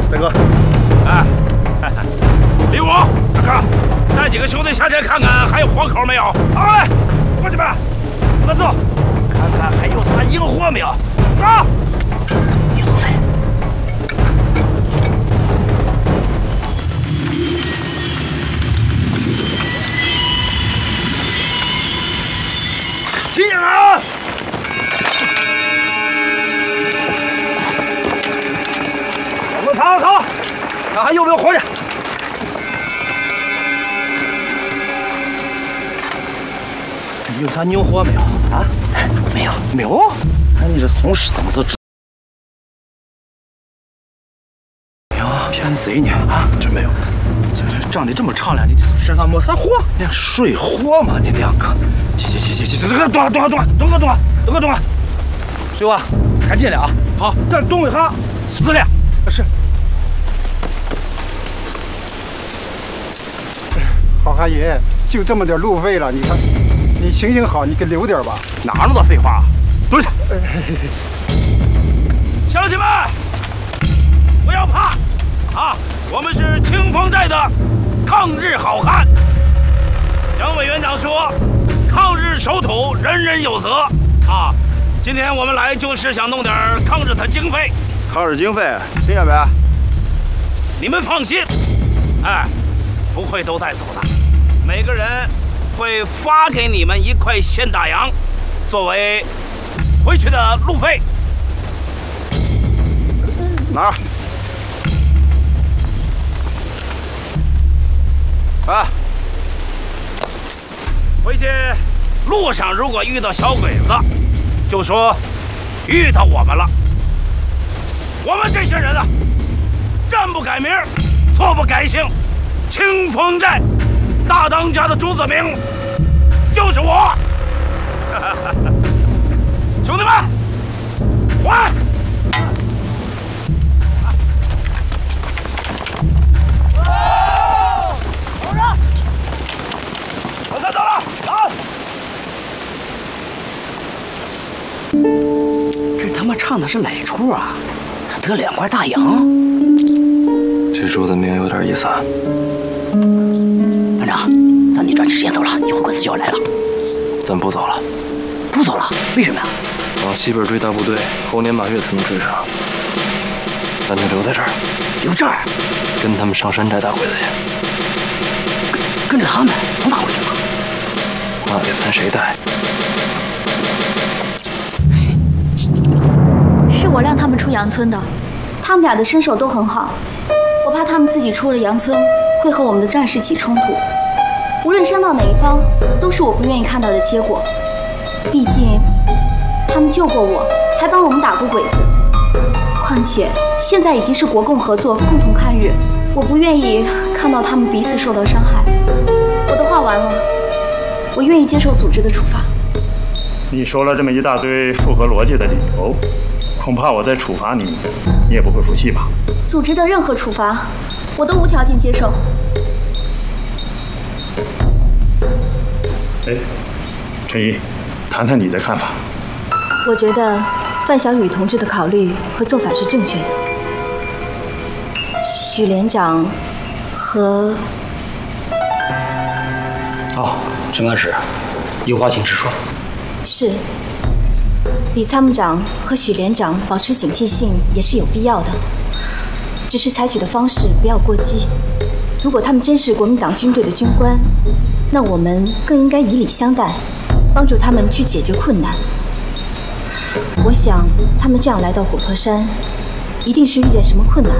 大哥， 哎，李武，大哥，带几个兄弟下山看看还有活口没有？哎，伙计们，我们走，看看还有啥硬货没有？走。 牛头飞。 起警啊！我们查查，看还有没有活的。有啥牛货没有啊？ 没有， 没有。那你这同事怎么都知？没有，骗谁呢？啊，真没有。这长得这么敞亮，你身上没啥货？那水货嘛，你两个。去，这个动！水娃，赶紧的啊！好，咱动一下，死了。是。 好汉爷，就这么点路费了，你看，你行行好，你给留点吧。 哪那么多废话？蹲下。乡亲们，不要怕啊！我们是清风寨的抗日好汉。蒋委员长说，抗日守土，人人有责啊！今天我们来就是想弄点抗日的经费。 抗日经费，听见没？ 你们放心，哎，不会都带走的，每个人会发给你们1块现大洋，作为回去的路费。 哪儿？啊！ 回去路上如果遇到小鬼子，就说遇到我们了。我们这些人啊，站不改名，错不改姓，清风寨大当家的朱子明就是我。兄弟们，还！走了，走！ 这他妈唱的是哪出啊？得2块大洋。 这朱子明有点意思啊。 团长，咱得抓紧时间走了，一会儿鬼子就要来了。 咱不走了。 不走了？为什么呀？ 往西边追大部队，后年马月才能追上。咱就留在这儿。 留这儿？ 跟他们上山寨打鬼子去。 跟着他们能打回去吗？ 那得分谁带。 是我让他们出杨村的，他们俩的身手都很好，我怕他们自己出了杨村会和我们的战士起冲突。无论伤到哪一方，都是我不愿意看到的结果。毕竟他们救过我，还帮我们打过鬼子。况且现在已经是国共合作，共同抗日，我不愿意看到他们彼此受到伤害。我的话完了，我愿意接受组织的处罚。 你说了这么一大堆符合逻辑的理由，恐怕我再处罚你，你也不会服气吧？ 组织的任何处罚，我都无条件接受。 哎，陈毅，谈谈你的看法。 我觉得范小雨同志的考虑和做法是正确的。许连长和…… 好，陈干事，有话请直说。 是。李参谋长和许连长保持警惕性也是有必要的，只是采取的方式不要过激。如果他们真是国民党军队的军官，那我们更应该以礼相待，帮助他们去解决困难。我想他们这样来到虎坡山，一定是遇见什么困难。